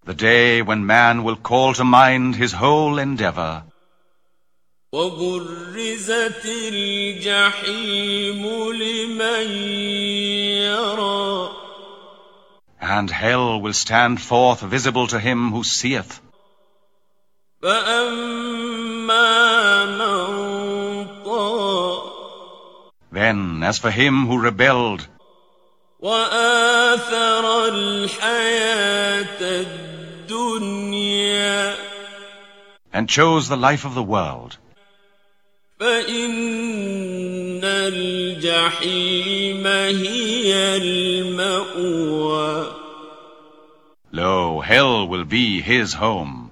The day when man will call to mind his whole endeavor. وَبُرِّزَتِ الْجَحِيمُ لِمَنْ يَرَى. And hell will stand forth visible to him who seeth. فَأَمَّا مَنْ طَغَى. Then, as for him who rebelled, وَآثَرَ الْحَيَاةَ الدُّنْيَا. and chose the life of the world, فَإِنَّ الْجَحِيمَ هِيَ الْمَأْوَى. lo, hell will be his home.